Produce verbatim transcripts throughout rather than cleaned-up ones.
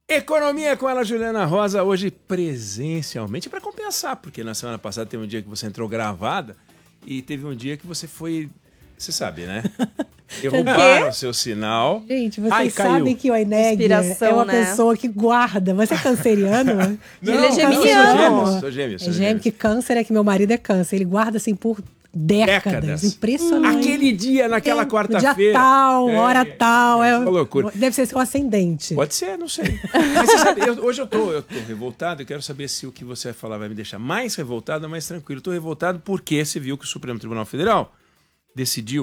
Economia com ela, Juliana Rosa, hoje presencialmente, para compensar, porque na semana passada teve um dia que você entrou gravada e teve um dia que você foi, você sabe, né? Derrubaram o seu sinal. Gente, vocês Ai, sabem que o Aineg é uma né? pessoa que guarda. Você é canceriano? Não, ele é geminiano. Sou gêmeo, sou gêmeo. É gêmeo, que câncer é que meu marido é câncer. Ele guarda assim por décadas. Décadas. Impressionante. Aquele dia, naquela É, quarta-feira. Dia tal, É, hora tal. É, uma loucura. Deve ser seu ascendente. Pode ser, não sei. Mas você sabe, eu- hoje eu tô, eu tô revoltado. Eu quero saber se o que você vai falar vai me deixar mais revoltado ou mais tranquilo. Eu tô revoltado porque você viu que o Supremo Tribunal Federal decidiu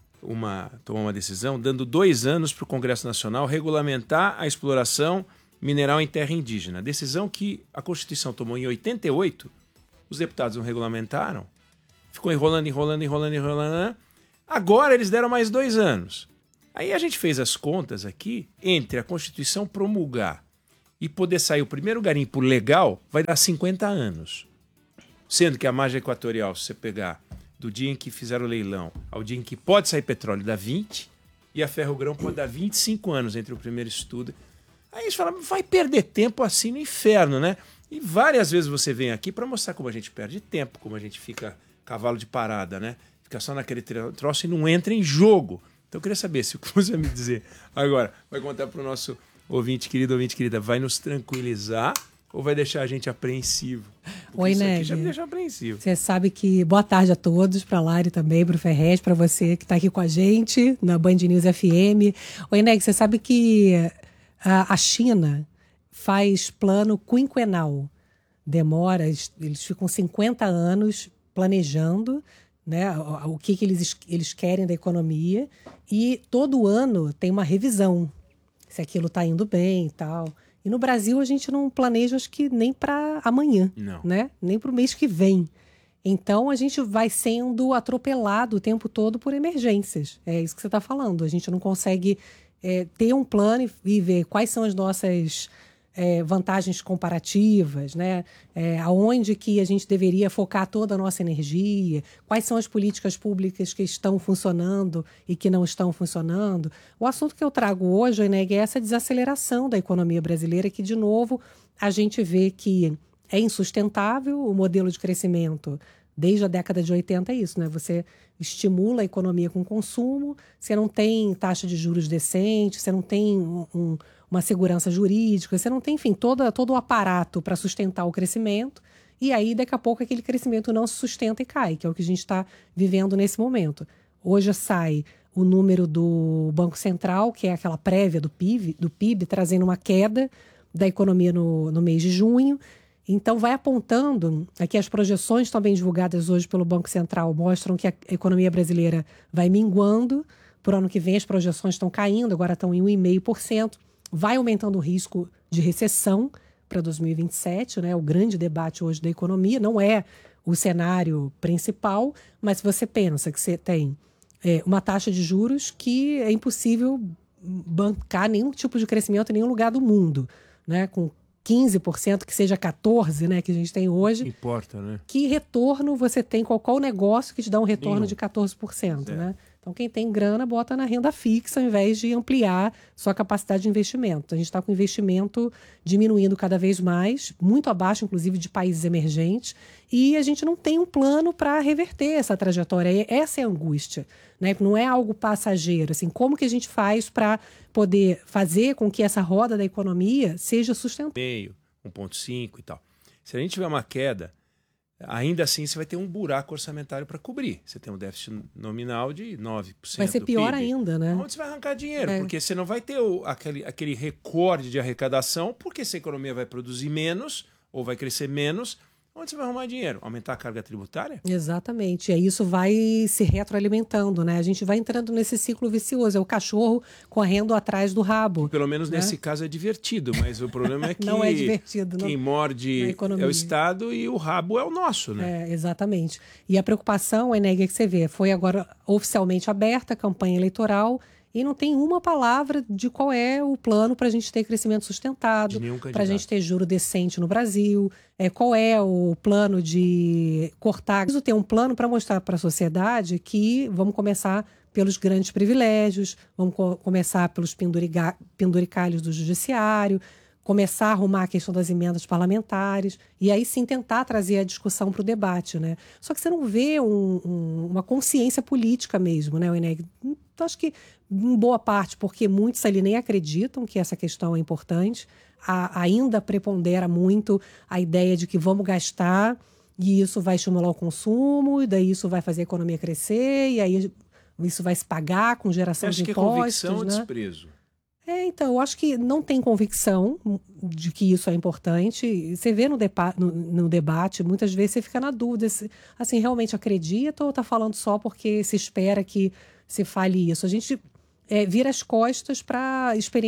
uma, tomar uma decisão dando dois anos para o Congresso Nacional regulamentar a exploração mineral em terra indígena. Decisão que a Constituição tomou em oitenta e oito, os deputados não regulamentaram, ficou enrolando, enrolando, enrolando, enrolando. Agora eles deram mais dois anos. Aí a gente fez as contas aqui, entre a Constituição promulgar e poder sair o primeiro garimpo legal, vai dar cinquenta anos. Sendo que a margem equatorial, se você pegar do dia em que fizeram o leilão ao dia em que pode sair petróleo, dá vinte, e a Ferrogrão pode dar vinte e cinco anos entre o primeiro estudo. Aí eles falam, vai perder tempo assim no inferno, né? E várias vezes você vem aqui para mostrar como a gente perde tempo, como a gente fica cavalo de parada, né? Fica só naquele troço e não entra em jogo. Então eu queria saber se o que você vai me dizer agora vai contar para o nosso ouvinte querido, ouvinte querida, vai nos tranquilizar ou vai deixar a gente apreensivo? Porque Oi, isso aqui Neg. já me deixa apreensivo. Você sabe que... Boa tarde a todos, para a Lari também, para o Ferrez, para você que está aqui com a gente na Band News F M. Oi, Neg, você sabe que a, a China faz plano quinquenal. Demora, eles, eles ficam cinquenta anos planejando, né, o, o que, que eles, eles querem da economia, e todo ano tem uma revisão, se aquilo está indo bem e tal. E no Brasil a gente não planeja, acho que nem para amanhã, Não. né? Nem para o mês que vem. Então a gente vai sendo atropelado o tempo todo por emergências. É isso que você está falando. A gente não consegue é, ter um plano e, e ver quais são as nossas é, vantagens comparativas, né? É, aonde que a gente deveria focar toda a nossa energia, quais são as políticas públicas que estão funcionando e que não estão funcionando. O assunto que eu trago hoje, né, é essa desaceleração da economia brasileira, que, de novo, a gente vê que é insustentável o modelo de crescimento. Desde a década de oitenta é isso, né? Você estimula a economia com consumo, você não tem taxa de juros decente, você não tem um, um, uma segurança jurídica, você não tem, enfim, toda, todo o aparato para sustentar o crescimento, e aí daqui a pouco aquele crescimento não se sustenta e cai, que é o que a gente está vivendo nesse momento. Hoje sai o número do Banco Central, que é aquela prévia do P I B, do P I B, trazendo uma queda da economia no, no mês de junho. Então, vai apontando, aqui as projeções também divulgadas hoje pelo Banco Central mostram que a economia brasileira vai minguando. Por ano que vem as projeções estão caindo, agora estão em um vírgula cinco por cento. Vai aumentando o risco de recessão para dois mil e vinte e sete, né? O grande debate hoje da economia não é o cenário principal, mas se você pensa que você tem é, uma taxa de juros que é impossível bancar nenhum tipo de crescimento em nenhum lugar do mundo, né? Com quinze por cento, que seja quatorze por cento, né, que a gente tem hoje. Importa, né? Que retorno você tem? Qual, qual negócio que te dá um retorno Nenhum. de quatorze por cento, É. né? Então, quem tem grana, bota na renda fixa ao invés de ampliar sua capacidade de investimento. A gente está com investimento diminuindo cada vez mais, muito abaixo, inclusive, de países emergentes, e a gente não tem um plano para reverter essa trajetória. Essa é a angústia, né? Não é algo passageiro. Assim, como que a gente faz para poder fazer com que essa roda da economia seja sustentável? Meio, um vírgula cinco e tal. Se a gente tiver uma queda, ainda assim você vai ter um buraco orçamentário para cobrir. Você tem um déficit nominal de nove por cento Vai ser do pior P I B. ainda, né? Onde você vai arrancar dinheiro? É. Porque você não vai ter o, aquele, aquele recorde de arrecadação, porque se a economia vai produzir menos ou vai crescer menos, onde você vai arrumar dinheiro? Aumentar a carga tributária? Exatamente. E aí isso vai se retroalimentando, né? A gente vai entrando nesse ciclo vicioso. É o cachorro correndo atrás do rabo. Pelo menos né? nesse caso é divertido, mas o problema é que Não é divertido, não. quem Na morde economia. é o Estado e o rabo é o nosso, né? É, exatamente. E a preocupação, Aineg, é que você vê, foi agora oficialmente aberta a campanha eleitoral e não tem uma palavra de qual é o plano para a gente ter crescimento sustentado, De nenhum para a candidato. gente ter juro decente no Brasil, é, qual é o plano de cortar. Preciso ter um plano para mostrar para a sociedade que vamos começar pelos grandes privilégios, vamos co- começar pelos penduriga- penduricalhos do judiciário, começar a arrumar a questão das emendas parlamentares e aí sim tentar trazer a discussão para o debate, né? Só que você não vê um, um, uma consciência política mesmo, né, Weneg? Então, acho que em boa parte porque muitos ali nem acreditam que essa questão é importante, a, ainda prepondera muito a ideia de que vamos gastar e isso vai estimular o consumo, e daí isso vai fazer a economia crescer, e aí isso vai se pagar com geração Acho de que impostos. é convicção ou né? desprezo? É, então, eu acho que não tem convicção de que isso é importante. Você vê no, depa- no, no debate, muitas vezes você fica na dúvida, se, assim, realmente acredita ou está falando só porque se espera que se fale isso? A gente é, vira as costas para a experiência